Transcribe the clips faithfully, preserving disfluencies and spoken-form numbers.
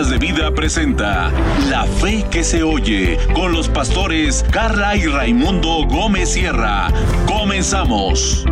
Ondas de Vida presenta La Fe que se oye con los pastores Carla y Raimundo Gómez Sierra. Comenzamos.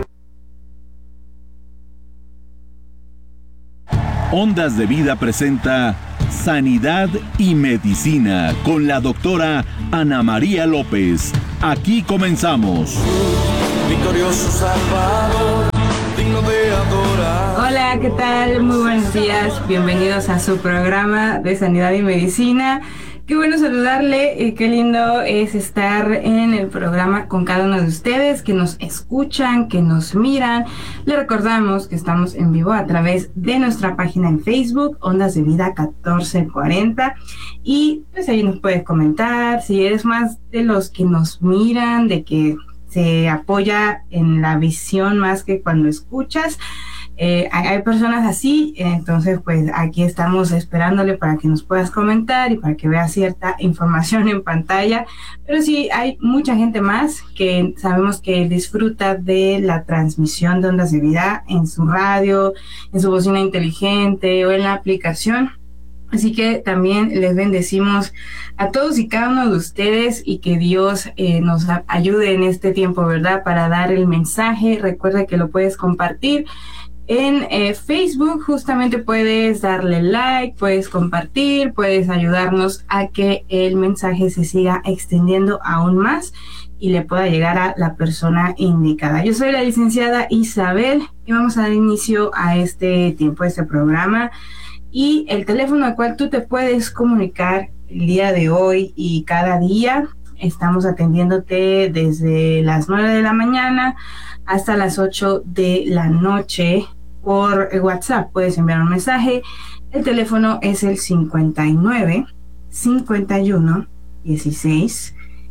Ondas de Vida presenta Sanidad y Medicina con la doctora Ana María López. Aquí comenzamos. Victorioso Salvador, digno de adorar. Hola, ¿qué tal? Muy buenos días. Bienvenidos a su programa de Sanidad y Medicina. Qué bueno saludarle y qué lindo es estar en el programa con cada uno de ustedes que nos escuchan, que nos miran. Le recordamos que estamos en vivo a través de nuestra página en Facebook, Ondas de Vida catorce cuarenta. Y pues ahí nos puedes comentar si eres más de los que nos miran, de que se apoya en la visión más que cuando escuchas. Eh, hay, hay personas así, entonces pues aquí estamos esperándole para que nos puedas comentar y para que veas cierta información en pantalla, pero sí hay mucha gente más que sabemos que disfruta de la transmisión de Ondas de Vida en su radio, en su bocina inteligente o en la aplicación. Así que también les bendecimos a todos y cada uno de ustedes y que Dios eh, nos ayude en este tiempo, ¿verdad? Para dar el mensaje. Recuerda que lo puedes compartir en eh, Facebook, justamente puedes darle like, puedes compartir, puedes ayudarnos a que el mensaje se siga extendiendo aún más y le pueda llegar a la persona indicada. Yo soy la licenciada Isabel y vamos a dar inicio a este tiempo, a este programa. Y el teléfono al cual tú te puedes comunicar el día de hoy y cada día, estamos atendiéndote desde las nueve de la mañana hasta las ocho de la noche por WhatsApp. Puedes enviar un mensaje. El teléfono es el cincuenta y nueve, cincuenta y uno, dieciséis,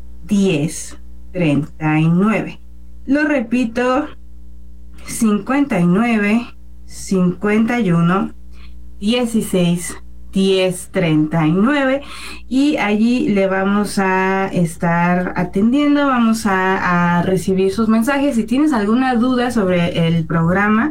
diez, treinta y nueve. Lo repito, cincuenta y nueve, cincuenta y uno, dieciséis, diez, treinta y nueve, y allí le vamos a estar atendiendo, vamos a, a recibir sus mensajes. Si tienes alguna duda sobre el programa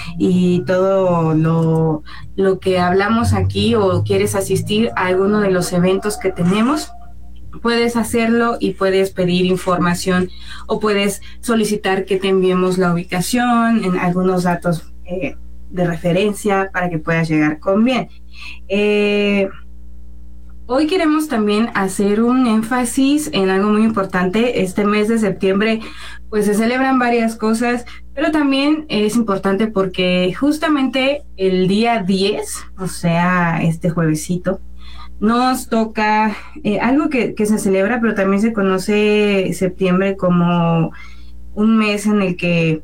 y todo lo, lo que hablamos aquí, o quieres asistir a alguno de los eventos que tenemos, puedes hacerlo y puedes pedir información o puedes solicitar que te enviemos la ubicación, en algunos datos eh, de referencia para que puedas llegar con bien. Eh, hoy queremos también hacer un énfasis en algo muy importante. Este mes de septiembre pues se celebran varias cosas, pero también es importante porque justamente el día diez, o sea, este juevesito, nos toca eh, algo que, que se celebra, pero también se conoce septiembre como un mes en el que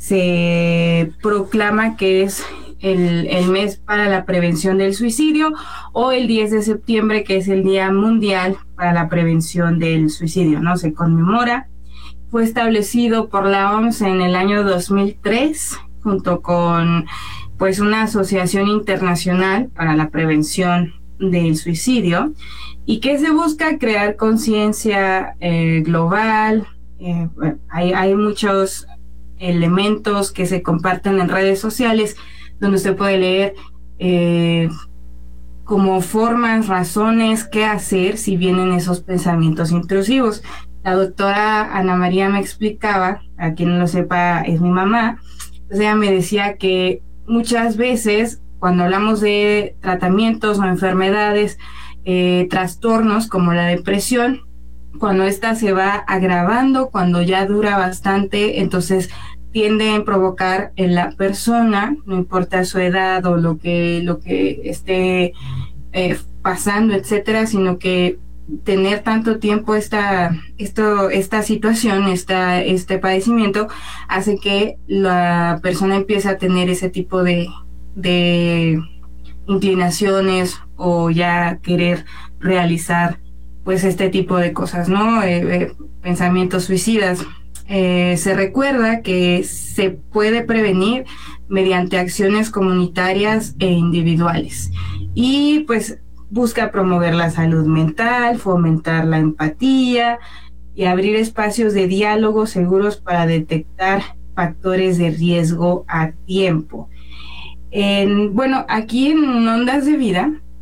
se proclama que es el, el mes para la prevención del suicidio, o el diez de septiembre, que es el Día Mundial para la Prevención del Suicidio, ¿no? Se conmemora. Fue establecido por la O M S en el año dos mil tres, junto con pues una asociación internacional para la prevención del suicidio, y que se busca crear conciencia eh, global. Eh, bueno, hay, hay muchos elementos que se comparten en redes sociales donde usted puede leer eh, como formas, razones, qué hacer si vienen esos pensamientos intrusivos. La doctora Ana María me explicaba, a quien no lo sepa es mi mamá, pues ella me decía que muchas veces cuando hablamos de tratamientos o enfermedades, eh, trastornos como la depresión, cuando esta se va agravando, cuando ya dura bastante, entonces tiende a provocar en la persona, no importa su edad o lo que lo que esté eh, pasando, etcétera, sino que tener tanto tiempo esta esto esta situación, esta este padecimiento hace que la persona empiece a tener ese tipo de de inclinaciones o ya querer realizar pues este tipo de cosas, ¿no? Eh, eh, pensamientos suicidas. Eh, se recuerda que se puede prevenir mediante acciones comunitarias e individuales, y pues busca promover la salud mental, fomentar la empatía y abrir espacios de diálogo seguros para detectar factores de riesgo a tiempo. En, bueno, aquí en Ondas de Vida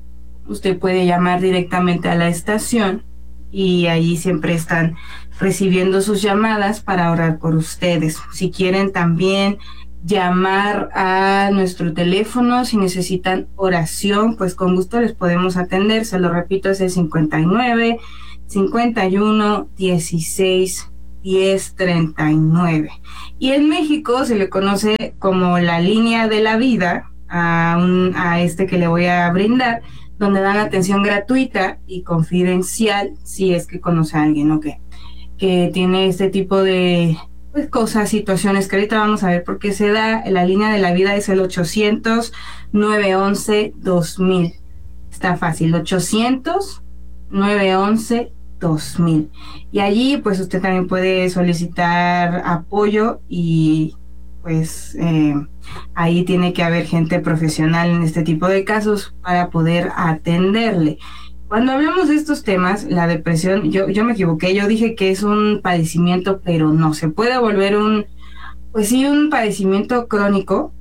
usted puede llamar directamente a la estación y allí siempre están recibiendo sus llamadas para orar por ustedes. Si quieren también llamar a nuestro teléfono, si necesitan oración, pues con gusto les podemos atender. Se lo repito, es el cincuenta y nueve, cincuenta y uno, dieciséis, diez, treinta y nueve. Y en México se le conoce como la línea de la vida a, un, a este que le voy a brindar, donde dan atención gratuita y confidencial si es que conoce a alguien, ¿ok?, que tiene este tipo de pues, cosas, situaciones que ahorita vamos a ver por qué se da. La línea de la vida es el ochocientos, nueve once, dos mil. Está fácil, ochocientos, nueve once, dos mil. Y allí pues usted también puede solicitar apoyo y pues eh, ahí tiene que haber gente profesional en este tipo de casos para poder atenderle. Cuando hablamos de estos temas, la depresión, yo, yo me equivoqué, yo dije que es un padecimiento, pero no, se puede volver un, pues sí, un padecimiento crónico,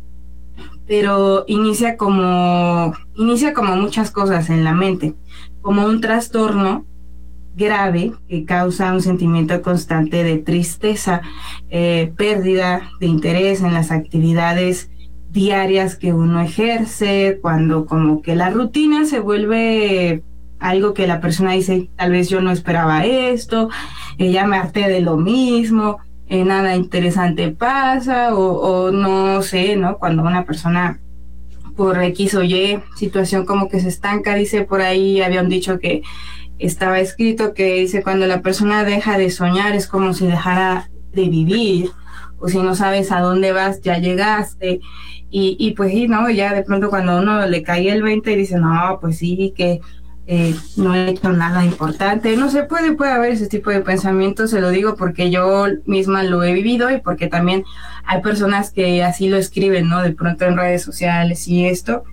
pero inicia como, inicia como muchas cosas en la mente, como un trastorno grave que causa un sentimiento constante de tristeza, eh, pérdida de interés en las actividades diarias que uno ejerce, cuando como que la rutina se vuelve algo que la persona dice, tal vez yo no esperaba esto, eh, ya me harté de lo mismo, eh, nada interesante pasa, o, o no sé, ¿no? Cuando una persona por X o Y situación como que se estanca, dice por ahí, había un dicho que estaba escrito que dice, cuando la persona deja de soñar es como si dejara de vivir, o si no sabes a dónde vas, ya llegaste, y, y pues sí, ¿no? Ya de pronto cuando uno le cae el veinte y dice, no, pues sí, que Eh, no he hecho nada importante, no se puede, puede haber ese tipo de pensamientos, se lo digo porque yo misma lo he vivido y porque también hay personas que así lo escriben, ¿no? De pronto en redes sociales y esto,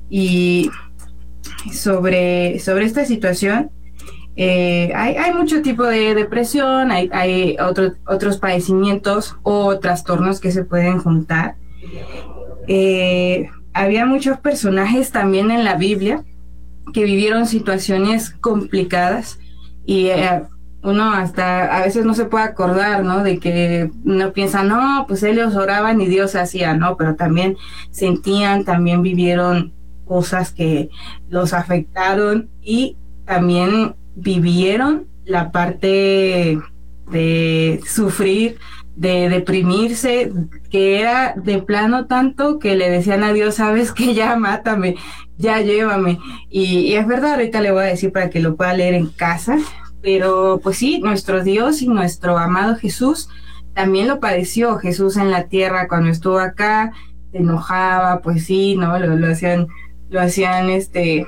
y sobre, sobre esta situación, eh, hay, hay mucho tipo de depresión, hay, hay otro, otros padecimientos o trastornos que se pueden juntar. Eh, había muchos personajes también en la Biblia que vivieron situaciones complicadas y eh, uno hasta a veces no se puede acordar, ¿no? De que uno piensa, no, pues ellos oraban y Dios hacía, ¿no? Pero también sentían, también vivieron cosas que los afectaron y también vivieron la parte de sufrir, de deprimirse, que era de plano tanto que le decían a Dios, sabes que ya mátame, ya llévame, y, y es verdad, ahorita le voy a decir para que lo pueda leer en casa, pero pues sí, nuestro Dios y nuestro amado Jesús también lo padeció. Jesús en la tierra cuando estuvo acá se enojaba, pues sí, no, lo, lo hacían, lo hacían este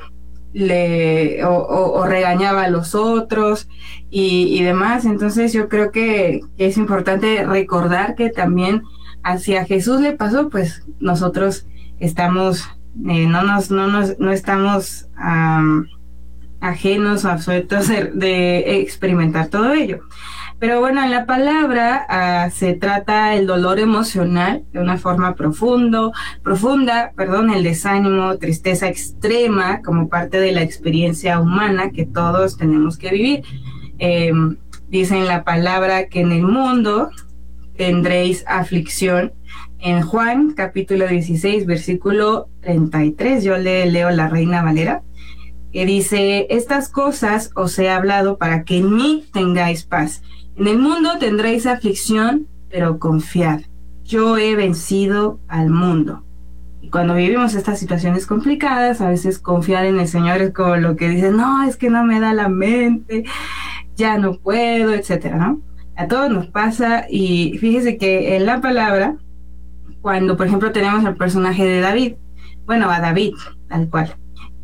le o, o, o regañaba a los otros y, y demás. Entonces yo creo que, que es importante recordar que también hacia Jesús le pasó, pues nosotros estamos eh, no nos no nos no estamos um, ajenos o absueltos de, de experimentar todo ello. Pero bueno, en la palabra uh, se trata el dolor emocional de una forma profundo, profunda, perdón, el desánimo, tristeza extrema como parte de la experiencia humana que todos tenemos que vivir. Eh, dice en la palabra que en el mundo tendréis aflicción. En Juan capítulo dieciséis, versículo treinta y tres, yo le leo la Reina Valera, que dice, estas cosas os he hablado para que en mí tengáis paz. En el mundo tendréis aflicción, pero confiad, yo he vencido al mundo. Y cuando vivimos estas situaciones complicadas, a veces confiar en el Señor es como lo que dice, no, es que no me da la mente, ya no puedo, etcétera, ¿no? A todos nos pasa, y fíjese que en la palabra, cuando por ejemplo tenemos al personaje de David, bueno, a David, tal cual,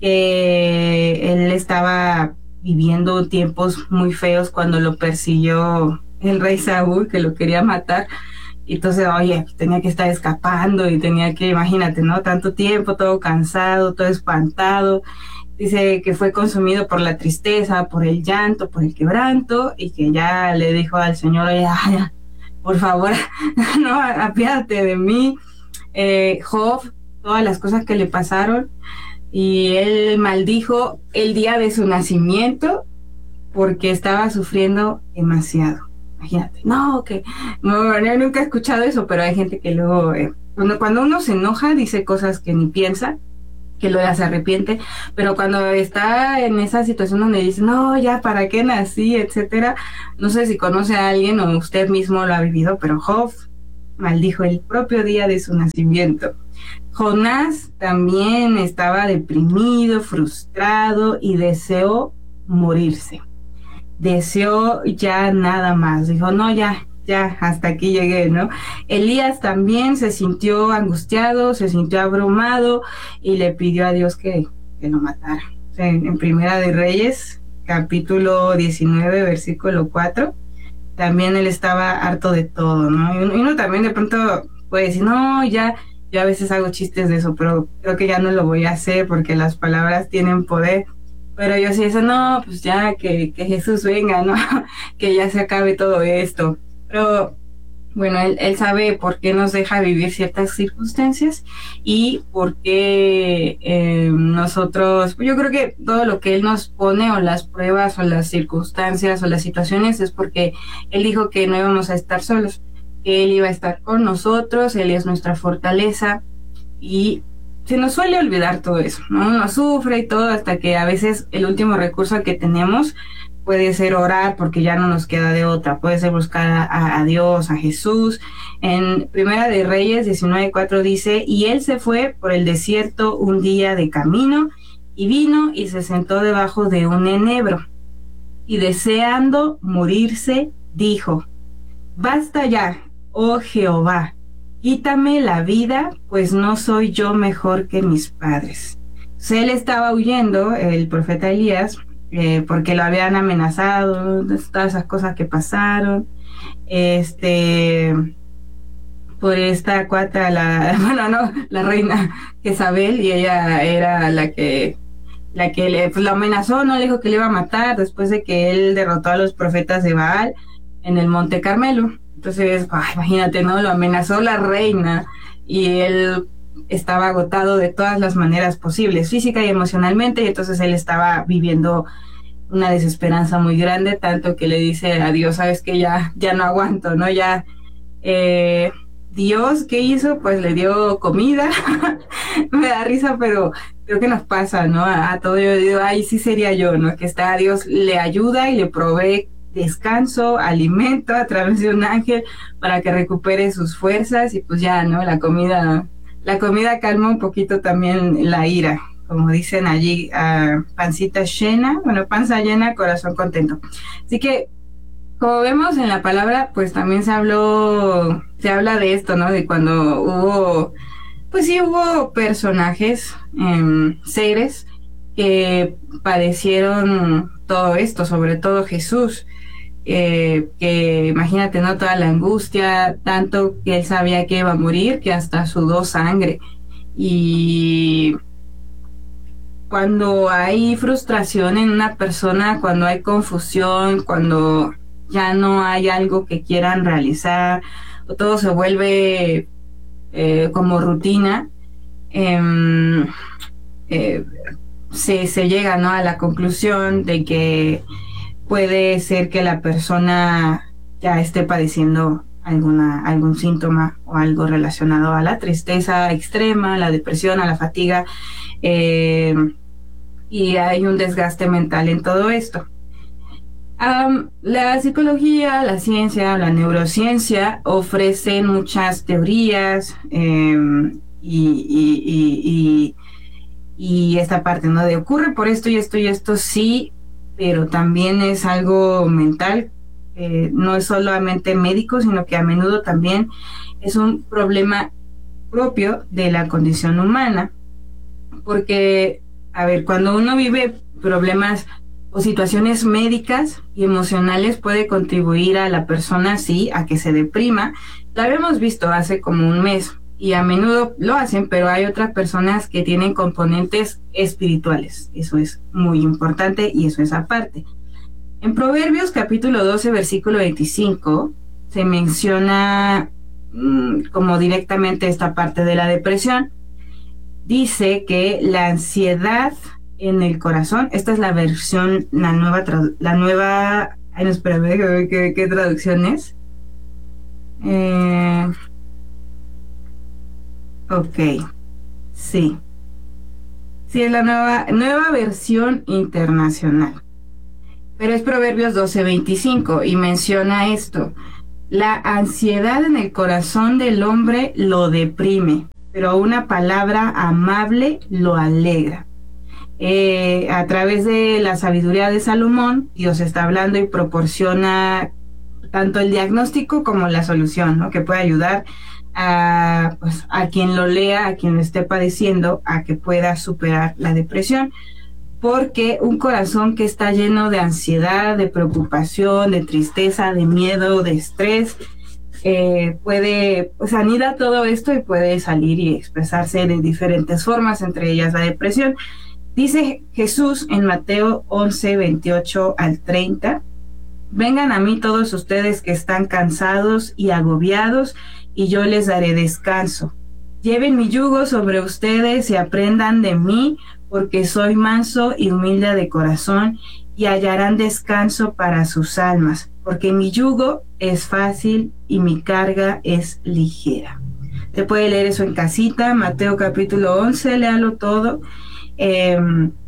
que él estaba viviendo tiempos muy feos cuando lo persiguió el rey Saúl, que lo quería matar, y entonces, oye, tenía que estar escapando y tenía que, imagínate, ¿no? Tanto tiempo, todo cansado, todo espantado. Dice que fue consumido por la tristeza, por el llanto, por el quebranto, y que ya le dijo al Señor, oye, ya, por favor, no, apiádate de mí. Eh, Job, todas las cosas que le pasaron, y él maldijo el día de su nacimiento porque estaba sufriendo demasiado. Imagínate, no, que no, yo nunca he escuchado eso, pero hay gente que luego, eh, cuando, cuando uno se enoja, dice cosas que ni piensa, que luego se arrepiente, pero cuando está en esa situación donde dice, no, ya, ¿para qué nací?, etcétera. No sé si conoce a alguien o usted mismo lo ha vivido, pero Job maldijo el propio día de su nacimiento. Jonás también estaba deprimido, frustrado y deseó morirse. Deseó ya nada más. Dijo, no, ya, ya, hasta aquí llegué, ¿no? Elías también se sintió angustiado, se sintió abrumado y le pidió a Dios que, que lo matara. O sea, en, en Primera de Reyes, capítulo diecinueve, versículo cuatro, también él estaba harto de todo, ¿no? Y uno, y uno también de pronto puede decir, no, ya... Yo a veces hago chistes de eso, pero creo que ya no lo voy a hacer porque las palabras tienen poder. Pero yo sí eso, no, pues ya que, que Jesús venga, ¿no? Que ya se acabe todo esto. Pero bueno, él, él sabe por qué nos deja vivir ciertas circunstancias y por qué eh, nosotros, yo creo que todo lo que él nos pone o las pruebas o las circunstancias o las situaciones es porque él dijo que no íbamos a estar solos. Él iba a estar con nosotros, Él es nuestra fortaleza y se nos suele olvidar todo eso, ¿no? Uno sufre y todo hasta que a veces el último recurso que tenemos puede ser orar porque ya no nos queda de otra, puede ser buscar a, a Dios, a Jesús. En Primera de Reyes diecinueve cuatro dice, y él se fue por el desierto un día de camino y vino y se sentó debajo de un enebro y deseando morirse dijo, basta ya, oh Jehová, quítame la vida, pues no soy yo mejor que mis padres. Entonces, él estaba huyendo, el profeta Elías, eh, porque lo habían amenazado, todas esas cosas que pasaron, este, por esta cuata, la, bueno, no, la reina Jezabel, y ella era la que, la que le, pues, lo amenazó, no le dijo que le iba a matar, después de que él derrotó a los profetas de Baal en el Monte Carmelo. Entonces, ay, imagínate, ¿no? Lo amenazó la reina y él estaba agotado de todas las maneras posibles, física y emocionalmente, y entonces él estaba viviendo una desesperanza muy grande, tanto que le dice a Dios, sabes que ya, ya no aguanto, ¿no? Ya, eh, Dios, ¿qué hizo? Pues le dio comida, me da risa, pero creo que nos pasa, ¿no? A, a todo yo digo, ay, sí sería yo, ¿no? Que está Dios, le ayuda y le provee descanso, alimento a través de un ángel para que recupere sus fuerzas y pues ya, ¿no? La comida, la comida calma un poquito también la ira, como dicen allí, uh, pancita llena, bueno, panza llena, corazón contento. Así que, como vemos en la palabra, pues también se habló, se habla de esto, ¿no? De cuando hubo, pues sí hubo personajes, eh, seres que padecieron todo esto, sobre todo Jesús. Eh, que imagínate, ¿no? Toda la angustia, tanto que él sabía que iba a morir, que hasta sudó sangre. Y cuando hay frustración en una persona, cuando hay confusión, cuando ya no hay algo que quieran realizar, o todo se vuelve eh, como rutina, eh, eh, se, se llega, ¿no? A la conclusión de que puede ser que la persona ya esté padeciendo alguna, algún síntoma o algo relacionado a la tristeza extrema, a la depresión, a la fatiga, eh, y hay un desgaste mental en todo esto. Um, la psicología, la ciencia, la neurociencia ofrecen muchas teorías eh, y, y, y, y, y esta parte, ¿no? De ocurre por esto y esto y esto, sí, pero también es algo mental, eh, no es solamente médico, sino que a menudo también es un problema propio de la condición humana, porque, a ver, cuando uno vive problemas o situaciones médicas y emocionales puede contribuir a la persona, sí, a que se deprima. Lo habíamos visto hace como un mes, y a menudo lo hacen, pero hay otras personas que tienen componentes espirituales. Eso es muy importante y eso es aparte. En Proverbios capítulo doce, versículo veinticinco, se menciona mmm, como directamente esta parte de la depresión. dice que la ansiedad en el corazón, esta es la versión, la nueva, la nueva, ay no, espérame, déjame ver qué, qué traducción es. Eh, ok, sí. Sí, es la nueva, nueva versión internacional. Pero es Proverbios doce veinticinco y menciona esto. La ansiedad en el corazón del hombre lo deprime, pero una palabra amable lo alegra. Eh, a través de la sabiduría de Salomón, Dios está hablando y proporciona tanto el diagnóstico como la solución, ¿no? Que puede ayudar a, pues, a quien lo lea, a quien lo esté padeciendo, a que pueda superar la depresión. Porque un corazón que está lleno de ansiedad, de preocupación, de tristeza, de miedo, de estrés, eh, puede, pues anida todo esto y puede salir y expresarse de diferentes formas, entre ellas la depresión. Dice Jesús en Mateo once, veintiocho al treinta, vengan a mí todos ustedes que están cansados y agobiados, y yo les daré descanso. Lleven mi yugo sobre ustedes y aprendan de mí, porque soy manso y humilde de corazón, y hallarán descanso para sus almas, porque mi yugo es fácil y mi carga es ligera. Te puede leer eso en casita, Mateo capítulo once, léalo todo. Eh,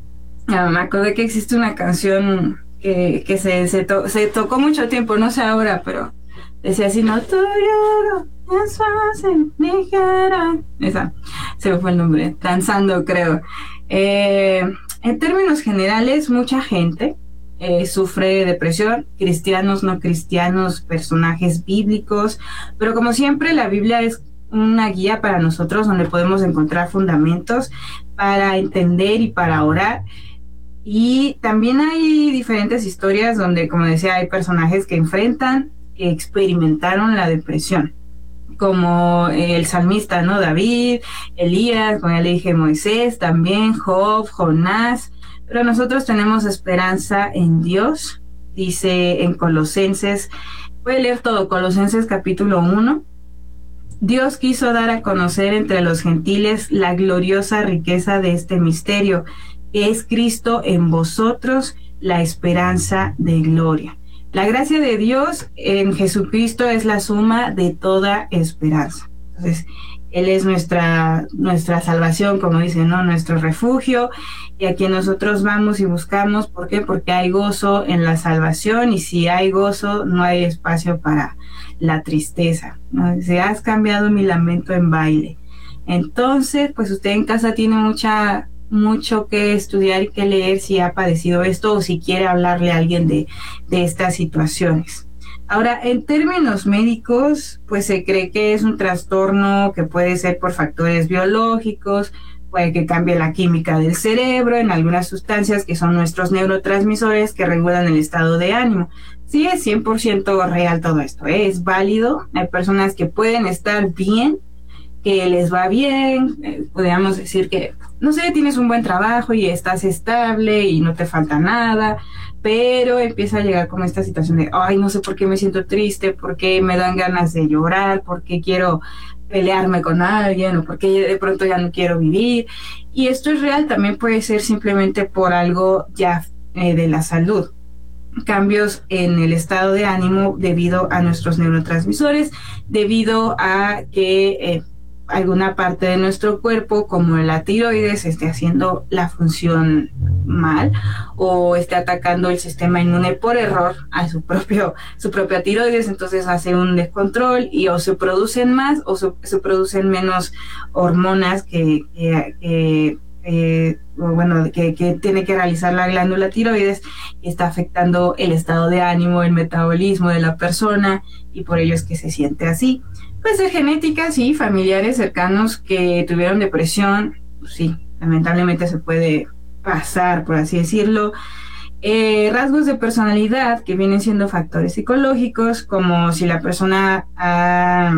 me acordé que existe una canción que, que se, se, to, se tocó mucho tiempo, no sé ahora, pero decía así, no tu yugo es fácil, ligera. Esa, se me fue el nombre, Danzando creo. Eh, en términos generales, mucha gente eh, sufre depresión, cristianos, no cristianos, personajes bíblicos, pero como siempre la Biblia es una guía para nosotros donde podemos encontrar fundamentos para entender y para orar. Y también hay diferentes historias donde, como decía, hay personajes que enfrentan, que experimentaron la depresión, como el salmista, ¿no? David, Elías, como ya le dije, Moisés, también Job, Jonás. Pero nosotros tenemos esperanza en Dios. Dice en Colosenses, puede leer todo, Colosenses capítulo uno. Dios quiso dar a conocer entre los gentiles la gloriosa riqueza de este misterio, que es Cristo en vosotros, la esperanza de gloria. La gracia de Dios en Jesucristo es la suma de toda esperanza. Entonces, Él es nuestra, nuestra salvación, como dicen, ¿no? Nuestro refugio, y a quien nosotros vamos y buscamos. ¿Por qué? Porque hay gozo en la salvación, y si hay gozo, no hay espacio para la tristeza, ¿no? Dice, has cambiado mi lamento en baile. Entonces, pues usted en casa tiene mucha... mucho que estudiar y que leer si ha padecido esto o si quiere hablarle a alguien de, de estas situaciones. Ahora, en términos médicos, pues se cree que es un trastorno que puede ser por factores biológicos, puede que cambie la química del cerebro en algunas sustancias que son nuestros neurotransmisores que regulan el estado de ánimo. Sí, es cien por ciento real todo esto, ¿eh? Es válido. Hay personas que pueden estar bien, que les va bien, eh, podríamos decir que, no sé, tienes un buen trabajo y estás estable y no te falta nada, pero empieza a llegar como esta situación de, ay, no sé por qué me siento triste, por qué me dan ganas de llorar, por qué quiero pelearme con alguien, o por qué de pronto ya no quiero vivir. Y esto es real, también puede ser simplemente por algo ya eh, de la salud. Cambios en el estado de ánimo debido a nuestros neurotransmisores, debido a que eh, alguna parte de nuestro cuerpo, como la tiroides, esté haciendo la función mal o esté atacando el sistema inmune por error a su propio su propia tiroides, entonces hace un descontrol y o se producen más o se, se producen menos hormonas que, que, que eh, bueno, que, que tiene que realizar la glándula tiroides, y está afectando el estado de ánimo, el metabolismo de la persona, y por ello es que se siente así. Pues de genética, sí, familiares cercanos que tuvieron depresión, pues sí, lamentablemente se puede pasar, por así decirlo. Eh, rasgos de personalidad que vienen siendo factores psicológicos, como si la persona ha,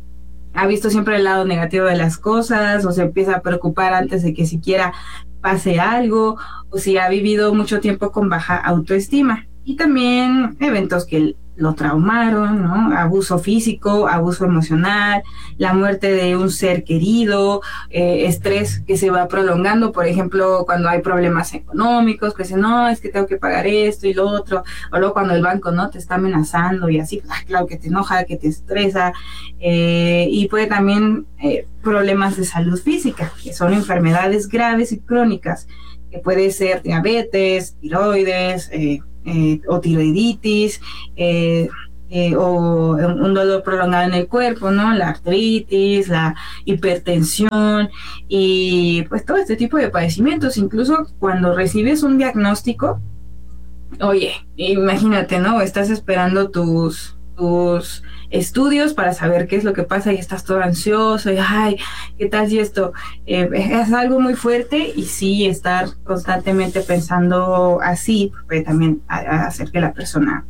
ha visto siempre el lado negativo de las cosas, o se empieza a preocupar antes de que siquiera pase algo, o si ha vivido mucho tiempo con baja autoestima. Y también eventos que lo traumaron, ¿no? Abuso físico, abuso emocional, la muerte de un ser querido, eh, estrés que se va prolongando, por ejemplo, cuando hay problemas económicos, que dicen, no, es que tengo que pagar esto y lo otro, o luego cuando el banco, ¿no?, te está amenazando y así, pues, ah, claro que te enoja, que te estresa, eh, y puede también eh, problemas de salud física, que son enfermedades graves y crónicas, que puede ser diabetes, tiroides, eh, Eh, o tiroiditis, eh, eh, o un dolor prolongado en el cuerpo, ¿no? La artritis, la hipertensión y pues todo este tipo de padecimientos. Incluso cuando recibes un diagnóstico, oye, imagínate, ¿no? Estás esperando tus tus estudios para saber qué es lo que pasa y estás todo ansioso y ay, ¿qué tal si esto? Eh, es algo muy fuerte y sí, estar constantemente pensando así puede también a, a hacer que la persona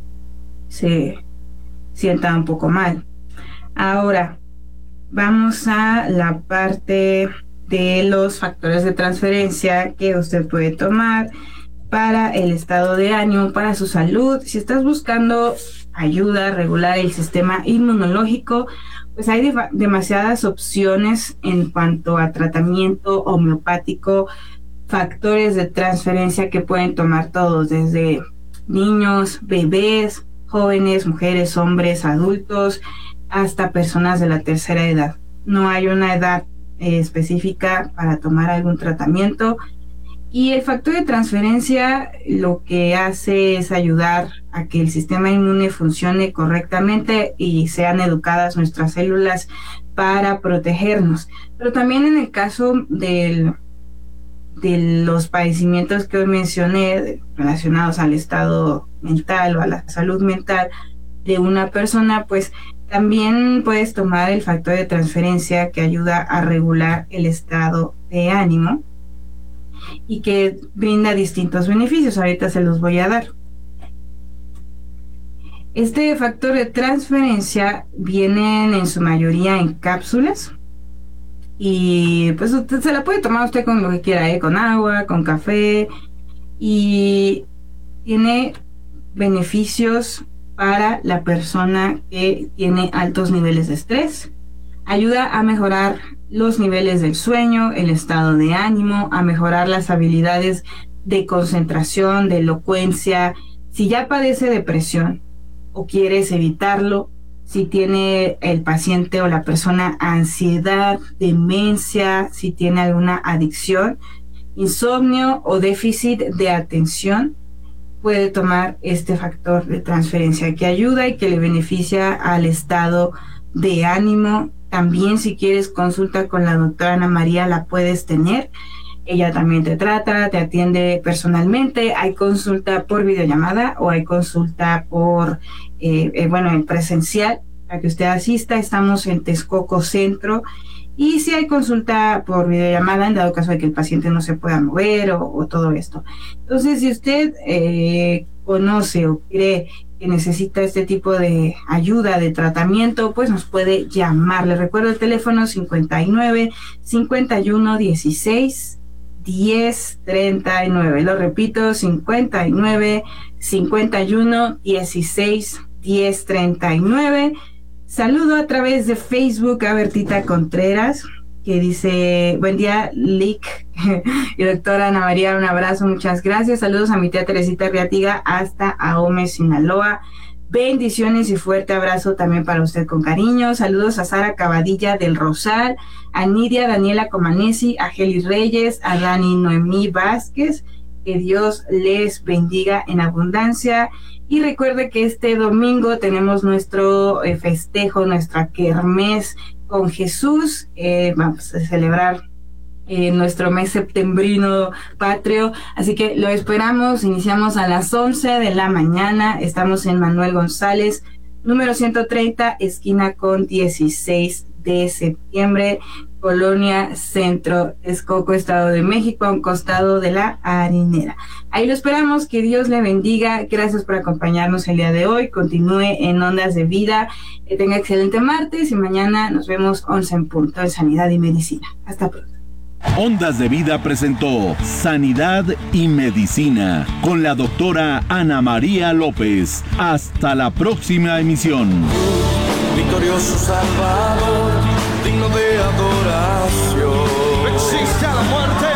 se sienta un poco mal. Ahora, vamos a la parte de los factores de transferencia que usted puede tomar para el estado de ánimo, para su salud. Si estás buscando ayuda a regular el sistema inmunológico, pues hay de- demasiadas opciones en cuanto a tratamiento homeopático, factores de transferencia que pueden tomar todos, desde niños, bebés, jóvenes, mujeres, hombres, adultos, hasta personas de la tercera edad. No hay una edad eh, específica para tomar algún tratamiento. Y el factor de transferencia lo que hace es ayudar a que el sistema inmune funcione correctamente y sean educadas nuestras células para protegernos. Pero también en el caso del, de los padecimientos que hoy mencioné relacionados al estado mental o a la salud mental de una persona, pues también puedes tomar el factor de transferencia que ayuda a regular el estado de ánimo y que brinda distintos beneficios. Ahorita se los voy a dar. Este factor de transferencia vienen en su mayoría en cápsulas y pues usted se la puede tomar usted con lo que quiera, ¿eh? Con agua, con café, y tiene beneficios para la persona que tiene altos niveles de estrés. Ayuda a mejorar los niveles del sueño, el estado de ánimo, a mejorar las habilidades de concentración, de elocuencia. Si ya padece depresión o quieres evitarlo, si tiene el paciente o la persona ansiedad, demencia, si tiene alguna adicción, insomnio o déficit de atención, puede tomar este factor de transferencia que ayuda y que le beneficia al estado de ánimo. También si quieres consulta con la doctora Ana María la puedes tener. Ella también te trata, te atiende personalmente. Hay consulta por videollamada o hay consulta por, eh, eh, bueno, en presencial para que usted asista. Estamos en Texcoco Centro. Y si hay consulta por videollamada, en dado caso de que el paciente no se pueda mover o, o todo esto. Entonces, si usted eh, conoce o cree que necesita este tipo de ayuda, de tratamiento, pues nos puede llamar. Le recuerdo el teléfono cincuenta y nueve, cincuenta y uno, dieciséis, diez, treinta y nueve. Lo repito, cincuenta y nueve, cincuenta y uno, dieciséis, diez, treinta y nueve. Saludo a través de Facebook a Bertita Contreras, que dice, buen día, Lick y doctora Ana María, un abrazo, muchas gracias. Saludos a mi tía Teresita Riatiga hasta Ahome, Sinaloa. Bendiciones y fuerte abrazo también para usted con cariño. Saludos a Sara Cabadilla del Rosal, a Nidia Daniela Comanesi, a Geli Reyes, a Dani Noemí Vázquez. Que Dios les bendiga en abundancia. Y recuerde que este domingo tenemos nuestro eh, festejo, nuestra kermés con Jesús. Eh, vamos a celebrar eh, nuestro mes septembrino patrio. Así que lo esperamos. Iniciamos a las once de la mañana. Estamos en Manuel González, número ciento treinta, esquina con dieciséis de septiembre. Colonia Centro, Texcoco, Estado de México, a un costado de la harinera. Ahí lo esperamos, que Dios le bendiga. Gracias por acompañarnos el día de hoy. Continúe en Ondas de Vida. Que tenga excelente martes y mañana nos vemos once en punto en Sanidad y Medicina. Hasta pronto. Ondas de Vida presentó Sanidad y Medicina con la doctora Ana María López. Hasta la próxima emisión. Victorioso Salvador, digno de adoración. No existe a la muerte.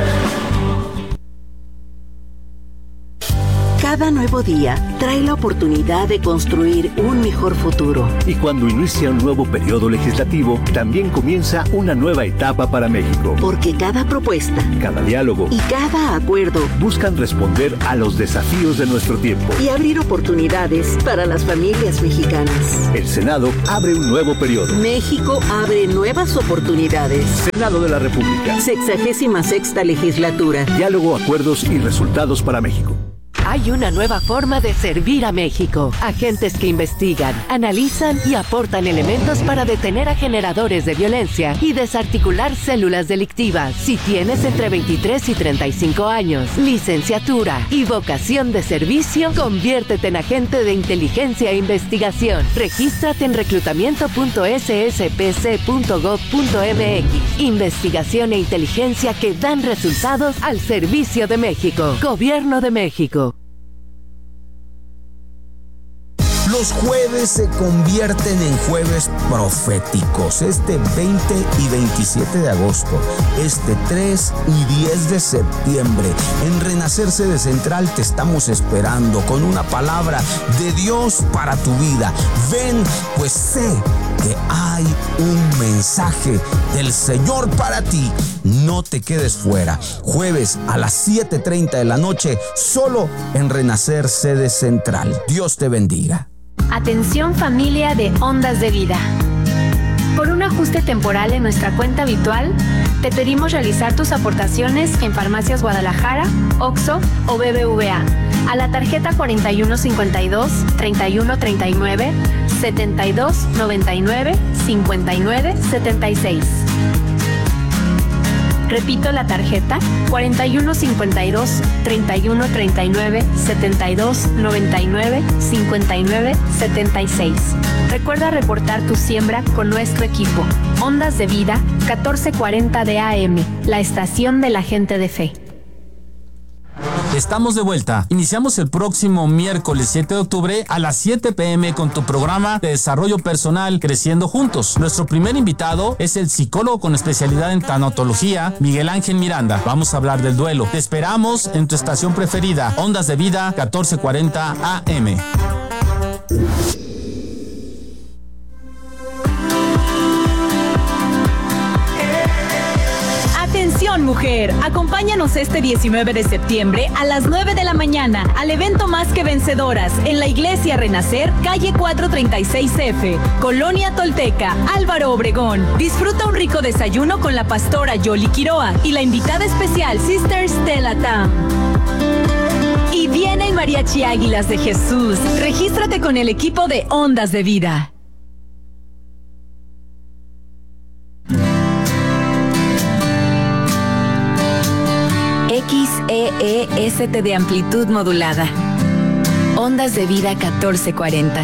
Cada nuevo día trae la oportunidad de construir un mejor futuro. Y cuando inicia un nuevo periodo legislativo, también comienza una nueva etapa para México. Porque cada propuesta, cada diálogo y cada acuerdo buscan responder a los desafíos de nuestro tiempo y abrir oportunidades para las familias mexicanas. El Senado abre un nuevo periodo. México abre nuevas oportunidades. Senado de la República. Sexagésima sexta legislatura. Diálogo, acuerdos y resultados para México. Hay una nueva forma de servir a México. Agentes que investigan, analizan y aportan elementos para detener a generadores de violencia y desarticular células delictivas. Si tienes entre veintitrés y treinta y cinco años, licenciatura y vocación de servicio, conviértete en agente de inteligencia e investigación. Regístrate en reclutamiento punto s s p c punto gov punto m x. Investigación e inteligencia que dan resultados al servicio de México. Gobierno de México. Los jueves se convierten en jueves proféticos. Este veinte y veintisiete de agosto, este tres y diez de septiembre, en Renacer Sede Central te estamos esperando con una palabra de Dios para tu vida. Ven, pues sé que hay un mensaje del Señor para ti. No te quedes fuera. Jueves a las siete treinta de la noche, solo en Renacer Sede Central. Dios te bendiga. Atención familia de Ondas de Vida. Por un ajuste temporal en nuestra cuenta habitual, te pedimos realizar tus aportaciones en Farmacias Guadalajara, Oxxo o B B V A a la tarjeta cuarenta y uno cincuenta y dos, treinta y uno treinta y nueve, setenta y dos noventa y nueve, cincuenta y nueve setenta y seis. Repito la tarjeta cuarenta y uno cincuenta y dos, treinta y uno treinta y nueve, setenta y dos noventa y nueve, cincuenta y nueve setenta y seis. Recuerda reportar tu siembra con nuestro equipo. Ondas de Vida, catorce cuarenta de A M, la estación de la gente de fe. Estamos de vuelta. Iniciamos el próximo miércoles siete de octubre a las siete pe eme con tu programa de desarrollo personal Creciendo Juntos. Nuestro primer invitado es el psicólogo con especialidad en tanatología, Miguel Ángel Miranda. Vamos a hablar del duelo. Te esperamos en tu estación preferida, Ondas de Vida, catorce cuarenta A M. Atención mujer, acompáñanos este diecinueve de septiembre a las nueve de la mañana al evento Más que Vencedoras en la Iglesia Renacer, calle cuatrocientos treinta y seis efe, Colonia Tolteca, Álvaro Obregón. Disfruta un rico desayuno con la pastora Yoli Quiroa y la invitada especial Sister Stella Tam. Y viene el Mariachi Águilas de Jesús. Regístrate con el equipo de Ondas de Vida. X E E S T de amplitud modulada. Ondas de Vida catorce cuarenta.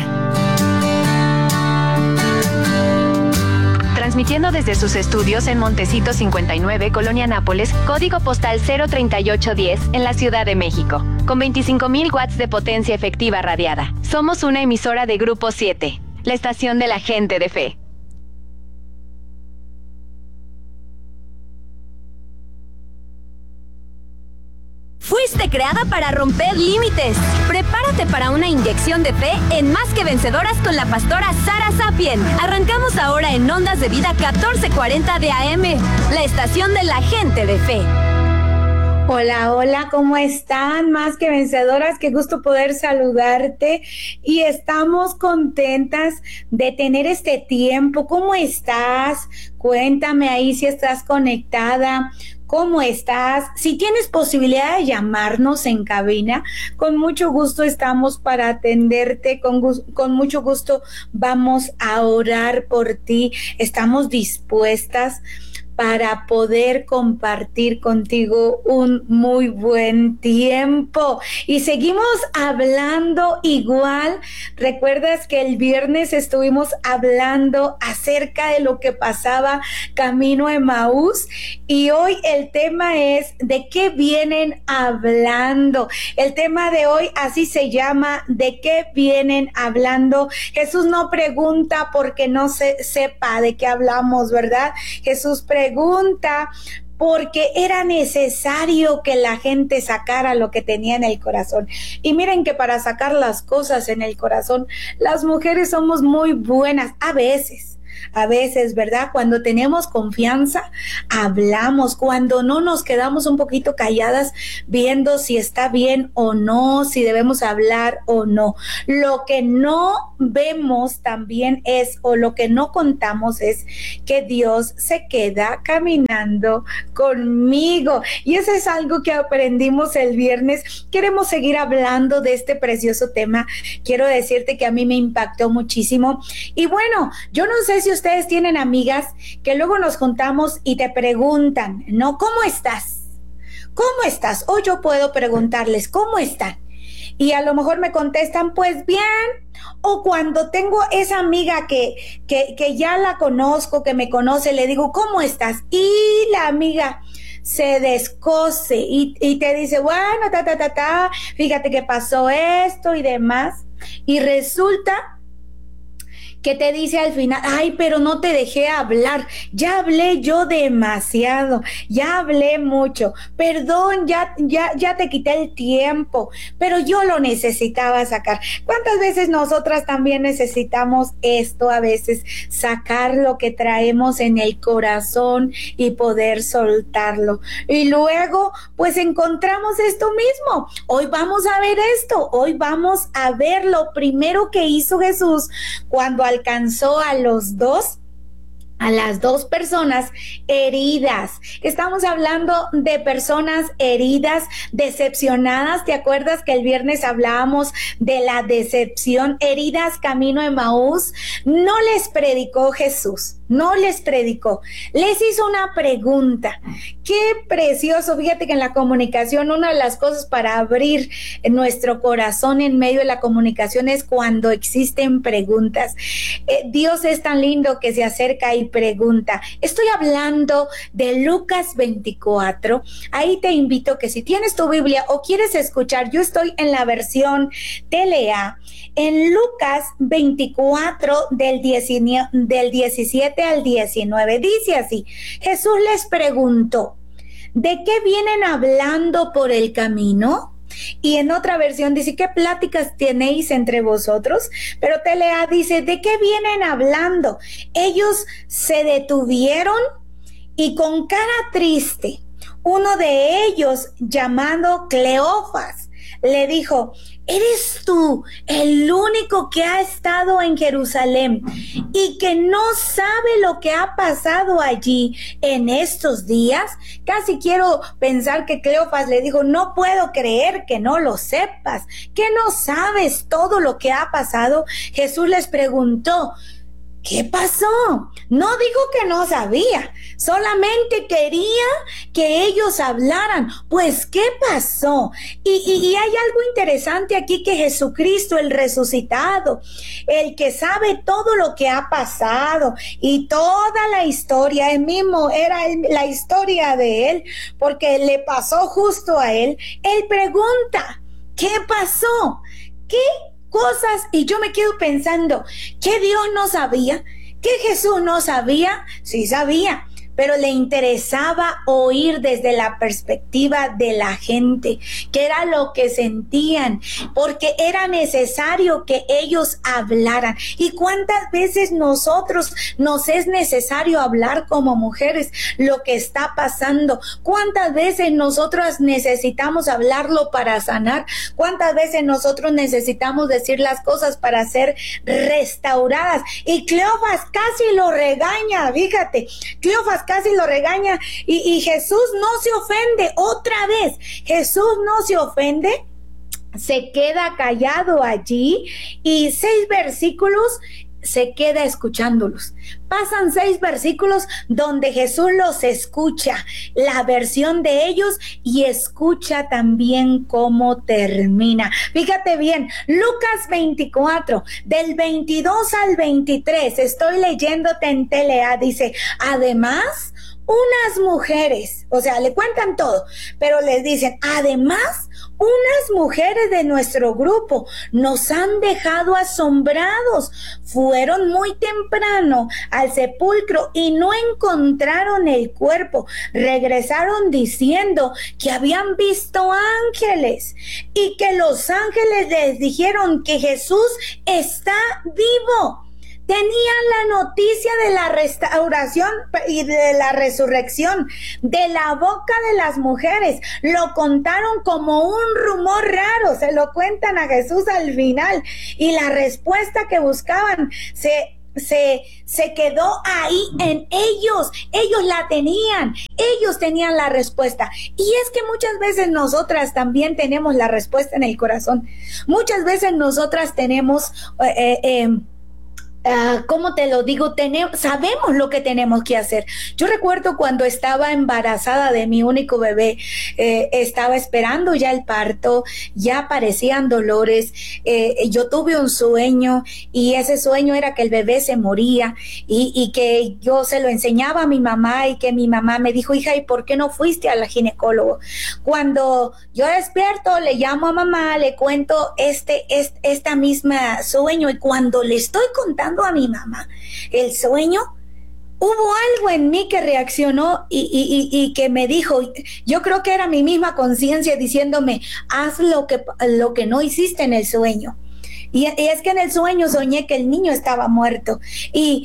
Transmitiendo desde sus estudios en Montecito cincuenta y nueve, Colonia Nápoles, código postal cero treinta y ocho diez, en la Ciudad de México, con veinticinco mil watts de potencia efectiva radiada. Somos una emisora de Grupo siete, la estación de la gente de fe. Fuiste creada para romper límites. Prepárate para una inyección de fe en Más que Vencedoras con la pastora Sara Sapien. Arrancamos ahora en Ondas de Vida catorce cuarenta de A M, la estación de la gente de fe. Hola, hola, ¿cómo están? Más que vencedoras, qué gusto poder saludarte y estamos contentas de tener este tiempo. ¿Cómo estás? Cuéntame ahí si estás conectada. ¿Cómo estás? Si tienes posibilidad de llamarnos en cabina, con mucho gusto estamos para atenderte, con, con mucho gusto vamos a orar por ti. Estamos dispuestas para poder compartir contigo un muy buen tiempo. Y seguimos hablando igual. ¿Recuerdas que el viernes estuvimos hablando acerca de lo que pasaba camino a Emaús? Y hoy el tema es ¿de qué vienen hablando? El tema de hoy así se llama, ¿de qué vienen hablando? Jesús no pregunta porque no se sepa de qué hablamos, ¿verdad? Jesús pregunta porque era necesario que la gente sacara lo que tenía en el corazón. Y miren que para sacar las cosas en el corazón, las mujeres somos muy buenas a veces. A veces, ¿verdad? Cuando tenemos confianza, hablamos. Cuando no, nos quedamos un poquito calladas viendo si está bien o no, si debemos hablar o no. Lo que no vemos también es, o lo que no contamos es que Dios se queda caminando conmigo. Y eso es algo que aprendimos el viernes. Queremos seguir hablando de este precioso tema. Quiero decirte que a mí me impactó muchísimo. Y bueno, yo no sé si ustedes tienen amigas que luego nos juntamos y te preguntan, ¿no? ¿Cómo estás? ¿Cómo estás? O yo puedo preguntarles, ¿cómo están? Y a lo mejor me contestan, pues bien. O cuando tengo esa amiga que, que, que ya la conozco, que me conoce, le digo, ¿cómo estás? Y la amiga se descose y, y te dice, bueno, ta, ta, ta, ta, fíjate que pasó esto y demás. Y resulta que te dice al final, ay, pero no te dejé hablar, ya hablé yo demasiado, ya hablé mucho, perdón, ya, ya, ya te quité el tiempo, pero yo lo necesitaba sacar. ¿Cuántas veces nosotras también necesitamos esto a veces? Sacar lo que traemos en el corazón y poder soltarlo. Y luego, pues encontramos esto mismo. Hoy vamos a ver esto, hoy vamos a ver lo primero que hizo Jesús cuando alcanzó a los dos, a las dos personas heridas. Estamos hablando de personas heridas, decepcionadas. ¿Te acuerdas que el viernes hablábamos de la decepción? Heridas camino a Emaús. No les predicó Jesús, no les predicó. Les hizo una pregunta. Qué precioso. Fíjate que en la comunicación, una de las cosas para abrir nuestro corazón en medio de la comunicación es cuando existen preguntas. Eh, Dios es tan lindo que se acerca y pregunta. Estoy hablando de Lucas veinticuatro. Ahí te invito que si tienes tu Biblia o quieres escuchar, yo estoy en la versión T L A, en Lucas veinticuatro del, diecinueve, del diecisiete al diecinueve. Dice así, Jesús les preguntó, ¿de qué vienen hablando por el camino? Y en otra versión dice, ¿qué pláticas tenéis entre vosotros? Pero T L A dice, ¿de qué vienen hablando? Ellos se detuvieron y con cara triste, uno de ellos, llamado Cleofas, le dijo, ¿eres tú el único que ha estado en Jerusalén y que no sabe lo que ha pasado allí en estos días? Casi quiero pensar que Cleofas le dijo, no puedo creer que no lo sepas, que no sabes todo lo que ha pasado. Jesús les preguntó, ¿qué pasó? No dijo que no sabía, solamente quería que ellos hablaran. Pues, ¿qué pasó? Y, y, y hay algo interesante aquí, que Jesucristo, el resucitado, el que sabe todo lo que ha pasado y toda la historia, él mismo era el, la historia de él, porque le pasó justo a él. Él pregunta, ¿qué pasó? ¿Qué cosas? Y yo me quedo pensando, ¿que Dios no sabía? ¿Que Jesús no sabía? Sí sabía, pero le interesaba oír desde la perspectiva de la gente, que era lo que sentían, porque era necesario que ellos hablaran. ¿Y cuántas veces nosotros nos es necesario hablar como mujeres lo que está pasando? ¿Cuántas veces nosotros necesitamos hablarlo para sanar? ¿Cuántas veces nosotros necesitamos decir las cosas para ser restauradas? Y Cleofas casi lo regaña, fíjate, Cleofas casi lo regaña y, y Jesús no se ofende. Otra vez, Jesús no se ofende, se queda callado allí y seis versículos se queda escuchándolos. Pasan seis versículos donde Jesús los escucha, la versión de ellos, y escucha también cómo termina. Fíjate bien, Lucas veinticuatro, del veintidós al veintitrés, estoy leyéndote en T L A, dice, además, unas mujeres, o sea, le cuentan todo, pero les dicen, además, unas mujeres de nuestro grupo nos han dejado asombrados. Fueron muy temprano al sepulcro y no encontraron el cuerpo. Regresaron diciendo que habían visto ángeles y que los ángeles les dijeron que Jesús está vivo. Tenían la noticia de la restauración y de la resurrección de la boca de las mujeres. Lo contaron como un rumor raro, se lo cuentan a Jesús al final. Y la respuesta que buscaban se, se, se quedó ahí en ellos. Ellos la tenían, ellos tenían la respuesta. Y es que muchas veces nosotras también tenemos la respuesta en el corazón. Muchas veces nosotras tenemos... Eh, eh, Uh, ¿cómo te lo digo? Tenemos, sabemos lo que tenemos que hacer. Yo recuerdo cuando estaba embarazada de mi único bebé, eh, estaba esperando ya el parto, ya aparecían dolores, eh, yo tuve un sueño y ese sueño era que el bebé se moría y, y que yo se lo enseñaba a mi mamá y que mi mamá me dijo, hija, ¿y por qué no fuiste al ginecólogo? Cuando yo despierto, le llamo a mamá, le cuento este, este esta misma sueño, y cuando le estoy contando a mi mamá el sueño, hubo algo en mí que reaccionó y, y, y, y que me dijo, yo creo que era mi misma conciencia diciéndome, haz lo que, lo que no hiciste en el sueño. Y, y es que en el sueño soñé que el niño estaba muerto y,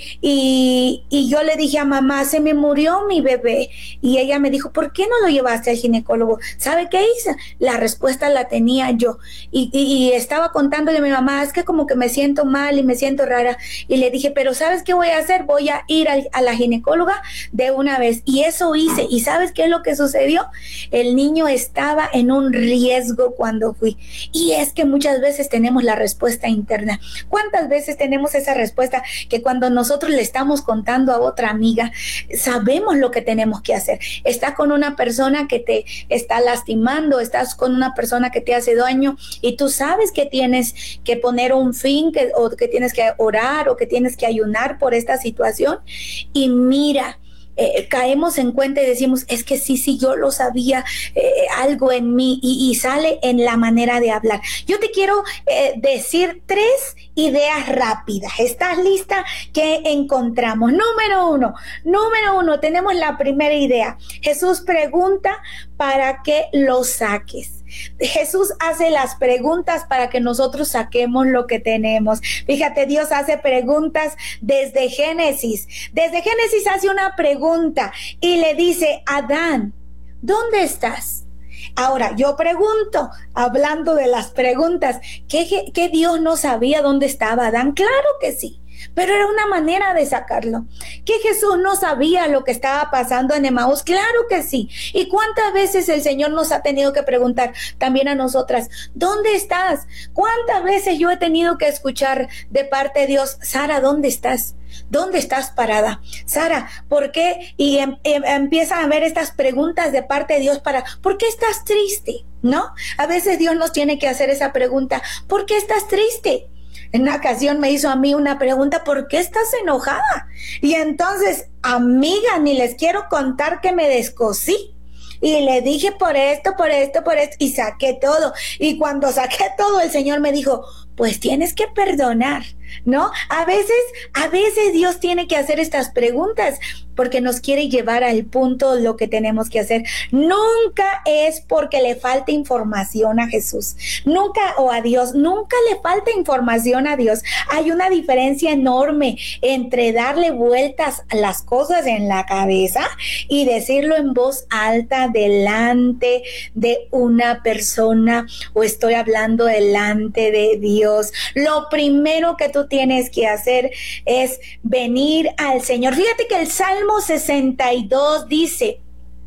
y, y yo le dije a mamá, se me murió mi bebé, y ella me dijo, ¿por qué no lo llevaste al ginecólogo? ¿Sabe qué hice? La respuesta la tenía yo y, y, y estaba contándole a mi mamá, es que como que me siento mal y me siento rara, y le dije, pero ¿sabes qué voy a hacer? Voy a ir a, a la ginecóloga de una vez, y eso hice. ¿Y sabes qué es lo que sucedió? El niño estaba en un riesgo cuando fui. Y es que muchas veces tenemos la respuesta interna. ¿Cuántas veces tenemos esa respuesta que cuando nosotros le estamos contando a otra amiga, sabemos lo que tenemos que hacer? Estás con una persona que te está lastimando, estás con una persona que te hace daño y tú sabes que tienes que poner un fin, que, o que tienes que orar o que tienes que ayunar por esta situación, y mira, Eh, caemos en cuenta y decimos, es que sí, sí, yo lo sabía, eh, algo en mí, y, y sale en la manera de hablar. Yo te quiero eh, decir tres ideas rápidas. ¿Estás lista? ¿Qué encontramos? Número uno, número uno, tenemos la primera idea. Jesús pregunta para que lo saques. Jesús hace las preguntas para que nosotros saquemos lo que tenemos. Fíjate, Dios hace preguntas desde Génesis. Desde Génesis hace una pregunta y le dice, Adán, ¿dónde estás? Ahora, yo pregunto, hablando de las preguntas, ¿qué, qué Dios no sabía dónde estaba Adán? Claro que sí. Pero era una manera de sacarlo. ¿Que Jesús no sabía lo que estaba pasando en Emaús? Claro que sí. ¿Y cuántas veces el Señor nos ha tenido que preguntar también a nosotras, ¿dónde estás? ¿Cuántas veces yo he tenido que escuchar de parte de Dios, Sara, ¿dónde estás? ¿Dónde estás parada? Sara, ¿por qué? Y em, em, empiezan a ver estas preguntas de parte de Dios para, ¿por qué estás triste? ¿No? A veces Dios nos tiene que hacer esa pregunta, ¿por qué estás triste? En una ocasión me hizo a mí una pregunta, ¿por qué estás enojada? Y entonces, amiga, ni les quiero contar que me descosí. Y le dije por esto, por esto, por esto, y saqué todo. Y cuando saqué todo, el Señor me dijo, pues tienes que perdonar, ¿no? A veces, a veces Dios tiene que hacer estas preguntas porque nos quiere llevar al punto de lo que tenemos que hacer. Nunca es porque le falte información a Jesús, nunca, o a Dios, nunca le falta información a Dios. Hay una diferencia enorme entre darle vueltas a las cosas en la cabeza y decirlo en voz alta delante de una persona, o estoy hablando delante de Dios. Lo primero que tú tienes que hacer es venir al Señor. Fíjate que el Salmo sesenta y dos dice,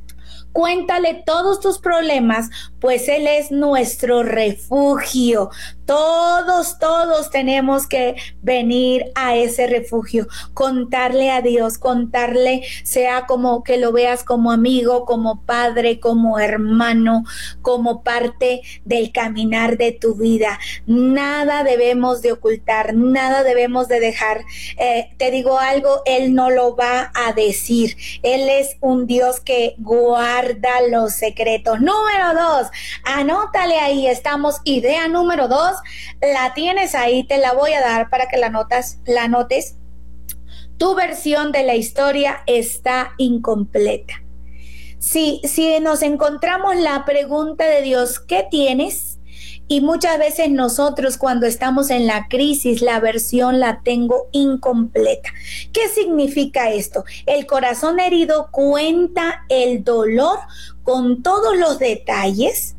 Cuéntale todos tus problemas, pues Él es nuestro refugio. Todos, todos tenemos que venir a ese refugio, contarle a Dios, contarle, sea como que lo veas como amigo, como padre, como hermano, como parte del caminar de tu vida. Nada debemos de ocultar, nada debemos de dejar. Eh, te digo algo, Él no lo va a decir. Él es un Dios que guarda los secretos. Número dos, anótale ahí, estamos, idea número dos. La tienes ahí, te la voy a dar para que la notas, la anotes. Tu versión de la historia está incompleta. Si, si nos encontramos la pregunta de Dios, ¿qué tienes? Y muchas veces nosotros cuando estamos en la crisis, la versión la tengo incompleta. ¿Qué significa esto? El corazón herido cuenta el dolor con todos los detalles.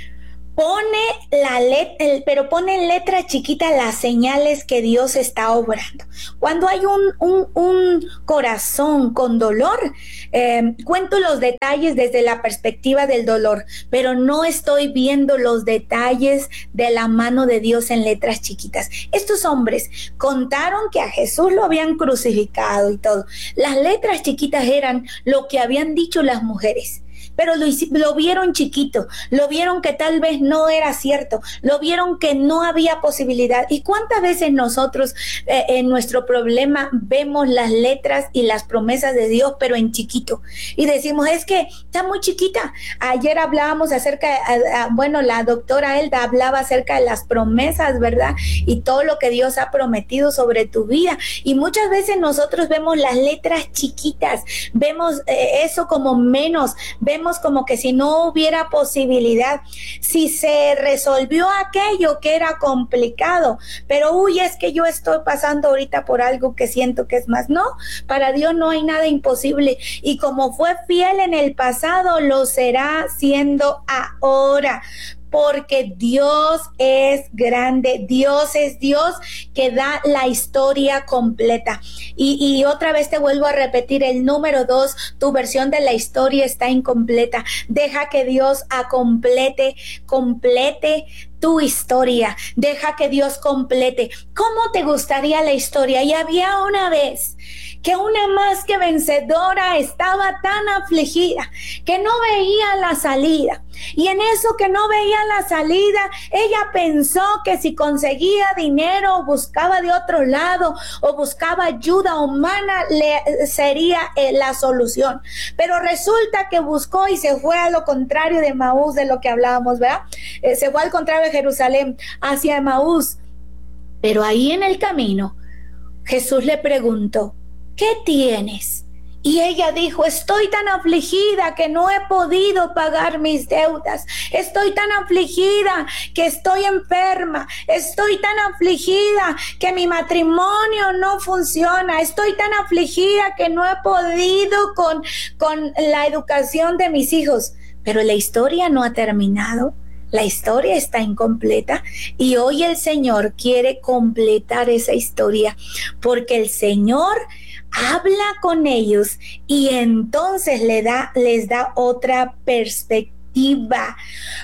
Pone la letra, pero pone en letra chiquita las señales que Dios está obrando. Cuando hay un, un, un corazón con dolor, eh, cuento los detalles desde la perspectiva del dolor, pero no estoy viendo los detalles de la mano de Dios en letras chiquitas. Estos hombres contaron que a Jesús lo habían crucificado y todo. Las letras chiquitas eran lo que habían dicho las mujeres. Pero lo, lo vieron chiquito, lo vieron que tal vez no era cierto, lo vieron que no había posibilidad. ¿Y cuántas veces nosotros eh, en nuestro problema vemos las letras y las promesas de Dios, pero en chiquito? Y decimos, es que está muy chiquita. Ayer hablábamos acerca, de, a, a, bueno, la doctora Elda hablaba acerca de las promesas, ¿verdad? Y todo lo que Dios ha prometido sobre tu vida. Y muchas veces nosotros vemos las letras chiquitas, vemos eh, eso como menos, vemos como que si no hubiera posibilidad, si se resolvió aquello que era complicado, pero uy, es que yo estoy pasando ahorita por algo que siento que es más. No, para Dios no hay nada imposible, y como fue fiel en el pasado, lo será siendo ahora. Porque Dios es grande, Dios es Dios que da la historia completa. Y, y otra vez te vuelvo a repetir, el número dos, tu versión de la historia está incompleta. Deja que Dios complete, complete tu historia. Deja que Dios complete. ¿Cómo te gustaría la historia? Y había una vez que una más que vencedora estaba tan afligida que no veía la salida. Y en eso que no veía la salida, ella pensó que si conseguía dinero o buscaba de otro lado o buscaba ayuda humana, le sería eh, la solución. Pero resulta que buscó y se fue a lo contrario de Emaús, de lo que hablábamos, ¿verdad? Eh, se fue al contrario de Jerusalén, hacia Emaús. Pero ahí en el camino, Jesús le preguntó, ¿qué tienes? Y ella dijo, estoy tan afligida que no he podido pagar mis deudas. Estoy tan afligida que estoy enferma. Estoy tan afligida que mi matrimonio no funciona. Estoy tan afligida que no he podido con, con la educación de mis hijos. Pero la historia no ha terminado. La historia está incompleta y hoy el Señor quiere completar esa historia, porque el Señor habla con ellos y entonces le da, les da otra perspectiva.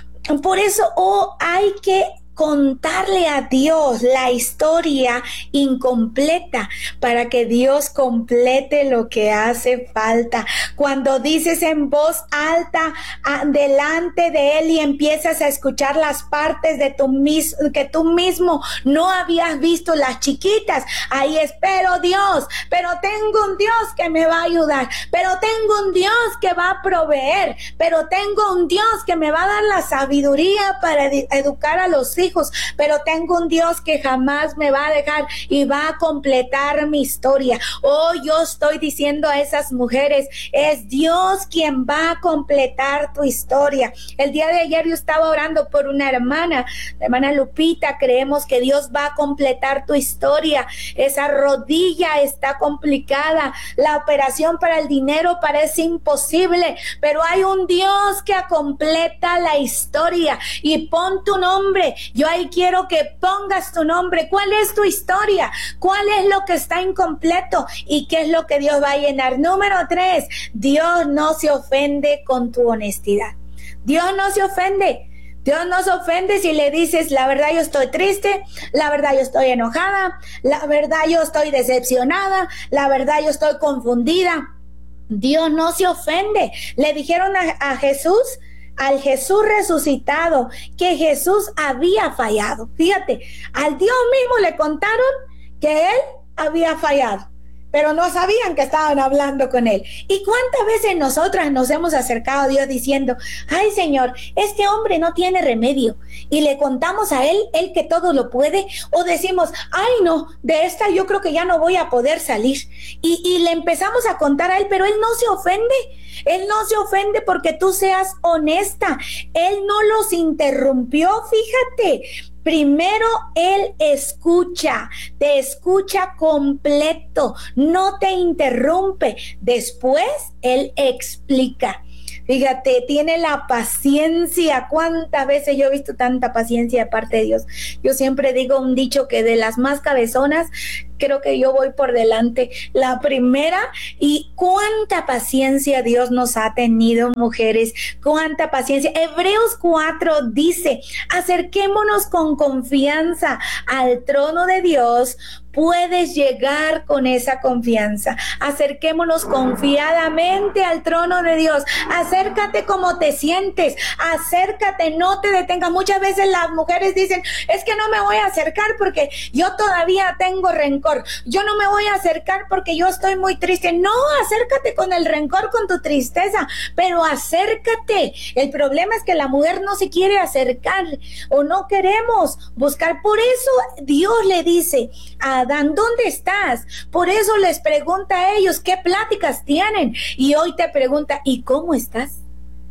Por eso oh, hay que contarle a Dios la historia incompleta para que Dios complete lo que hace falta. Cuando dices en voz alta a, delante de Él y empiezas a escuchar las partes de tu mis, que tú mismo no habías visto, las chiquitas, ahí espero Dios, pero tengo un Dios que me va a ayudar, pero tengo un Dios que va a proveer, pero tengo un Dios que me va a dar la sabiduría para educar a los hijos. Hijos, pero tengo un Dios que jamás me va a dejar y va a completar mi historia. Oh, yo estoy diciendo a esas mujeres, es Dios quien va a completar tu historia. El día de ayer yo estaba orando por una hermana, la hermana Lupita. Creemos que Dios va a completar tu historia. Esa rodilla está complicada, la operación para el dinero parece imposible, pero hay un Dios que completa la historia. Y pon tu nombre. Yo ahí quiero que pongas tu nombre. ¿Cuál es tu historia? ¿Cuál es lo que está incompleto? ¿Y qué es lo que Dios va a llenar? Número tres, Dios no se ofende con tu honestidad. Dios no se ofende. Dios no se ofende si le dices, la verdad yo estoy triste, la verdad yo estoy enojada, la verdad yo estoy decepcionada, la verdad yo estoy confundida. Dios no se ofende. Le dijeron a, a Jesús, al Jesús resucitado, que Jesús había fallado. Fíjate, al Dios mismo le contaron que él había fallado, pero no sabían que estaban hablando con él. ¿Y cuántas veces nosotras nos hemos acercado a Dios diciendo, ay Señor, este hombre no tiene remedio? Y le contamos a él, él que todo lo puede, o decimos, ay no, de esta yo creo que ya no voy a poder salir. Y, y le empezamos a contar a él, pero él no se ofende. Él no se ofende porque tú seas honesta. Él no los interrumpió, fíjate. Primero Él escucha, te escucha completo, no te interrumpe. Después Él explica. Fíjate, tiene la paciencia. ¿Cuántas veces yo he visto tanta paciencia de parte de Dios? Yo siempre digo un dicho que de las más cabezonas, creo que yo voy por delante. La primera, y cuánta paciencia Dios nos ha tenido, mujeres, cuánta paciencia. Hebreos cuatro dice, acerquémonos con confianza al trono de Dios. Puedes llegar con esa confianza. Acerquémonos confiadamente al trono de Dios. Acércate como te sientes. Acércate, no te detengas. Muchas veces las mujeres dicen, es que no me voy a acercar porque yo todavía tengo rencor. Yo no me voy a acercar porque yo estoy muy triste. No, acércate con el rencor, con tu tristeza, pero acércate. El problema es que la mujer no se quiere acercar o no queremos buscar. Por eso Dios le dice a Adán, ¿dónde estás? Por eso les pregunta a ellos qué pláticas tienen. Y hoy te pregunta, ¿y cómo estás?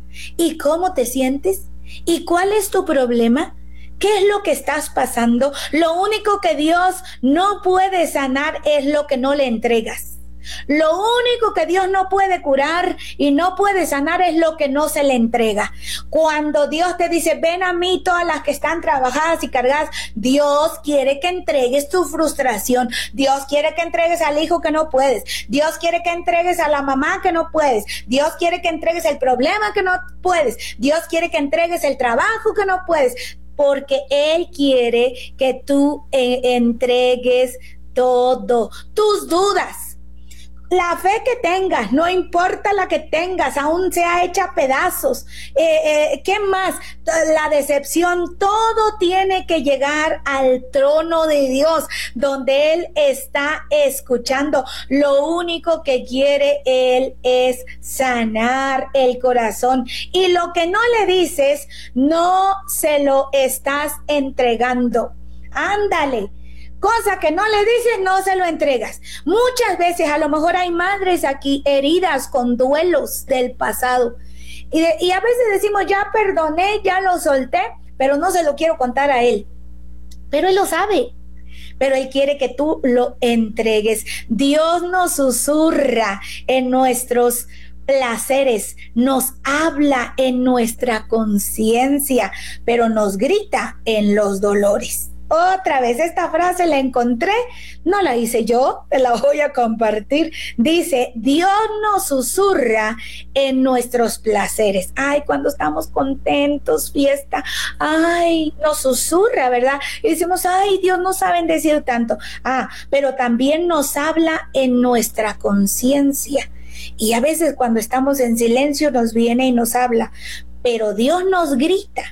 ¿Y cómo te sientes? ¿Y cuál es tu problema? ¿Qué es lo que estás pasando? Lo único que Dios no puede sanar es lo que no le entregas. Lo único que Dios no puede curar y no puede sanar es lo que no se le entrega. Cuando Dios te dice, ven a mí todas las que están trabajadas y cargadas, Dios quiere que entregues tu frustración. Dios quiere que entregues al hijo que no puedes. Dios quiere que entregues a la mamá que no puedes. Dios quiere que entregues el problema que no puedes. Dios quiere que entregues el trabajo que no puedes. Porque Él quiere que tú eh, entregues todo, tus dudas. La fe que tengas, no importa la que tengas, aún sea hecha pedazos. Eh, eh, ¿Qué más? La decepción, todo tiene que llegar al trono de Dios, donde Él está escuchando. Lo único que quiere Él es sanar el corazón. Y lo que no le dices, no se lo estás entregando. Ándale. Cosa que no le dices, no se lo entregas. Muchas veces, a lo mejor hay madres aquí heridas con duelos del pasado. Y, de, y a veces decimos, ya perdoné, ya lo solté, pero no se lo quiero contar a él. Pero él lo sabe. Pero Él quiere que tú lo entregues. Dios nos susurra en nuestros placeres, nos habla en nuestra conciencia, pero nos grita en los dolores. Otra vez esta frase la encontré, no la hice yo, te la voy a compartir. Dice, Dios nos susurra en nuestros placeres. Ay, cuando estamos contentos, fiesta, ay, nos susurra, ¿verdad? Y decimos, ay, Dios no sabe decir tanto. Ah, pero también nos habla en nuestra conciencia. Y a veces cuando estamos en silencio nos viene y nos habla, pero Dios nos grita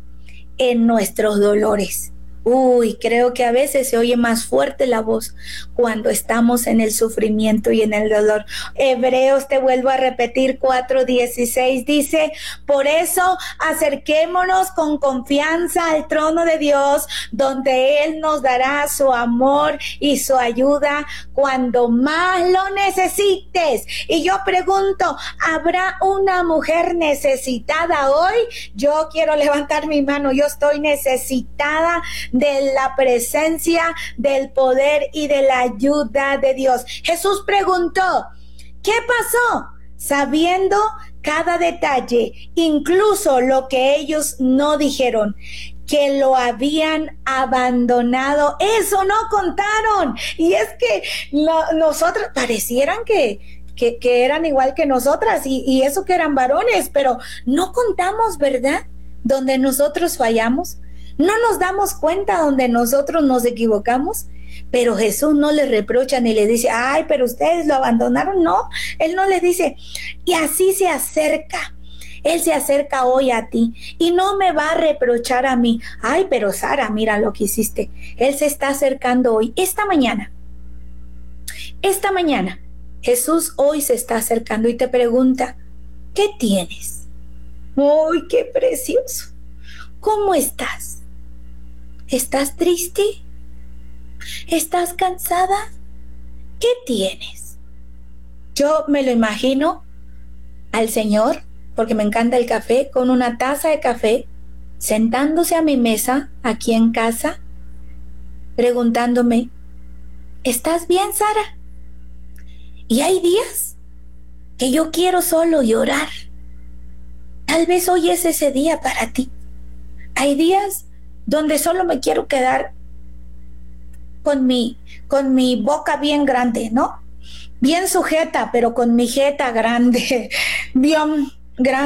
en nuestros dolores. Uy, creo que a veces se oye más fuerte la voz cuando estamos en el sufrimiento y en el dolor. Hebreos, te vuelvo a repetir, cuatro dieciséis dice, por eso acerquémonos con confianza al trono de Dios, donde Él nos dará su amor y su ayuda cuando más lo necesites. Y yo pregunto, ¿habrá una mujer necesitada hoy? Yo quiero levantar mi mano, yo estoy necesitada de la presencia, del poder y de la ayuda de Dios. Jesús preguntó, ¿qué pasó? sabiendo cada detalle, incluso lo que ellos no dijeron, que lo habían abandonado. Eso no contaron. Y es que lo, nosotros parecieran que, que, que eran igual que nosotras y, y eso que eran varones, pero no contamos, ¿verdad? Donde nosotros fallamos. No nos damos cuenta donde nosotros nos equivocamos. Pero Jesús no le reprocha ni le dice, ay, pero ustedes lo abandonaron. No, Él no le dice. Y así se acerca. Él se acerca hoy a ti y no me va a reprochar a mí. Ay, pero Sara, mira lo que hiciste. Él se está acercando hoy, esta mañana. Esta mañana, Jesús hoy se está acercando y te pregunta, ¿qué tienes? ¡Ay, qué precioso! ¿Cómo estás? ¿Estás triste? ¿Estás cansada? ¿Qué tienes? Yo me lo imagino al Señor, porque me encanta el café, con una taza de café, sentándose a mi mesa, aquí en casa, preguntándome, ¿estás bien, Sara? Y hay días que yo quiero solo llorar. Tal vez hoy es ese día para ti. Hay días donde solo me quiero quedar con mi, con mi boca bien grande, ¿no? Bien sujeta, pero con mi jeta grande, bien grande.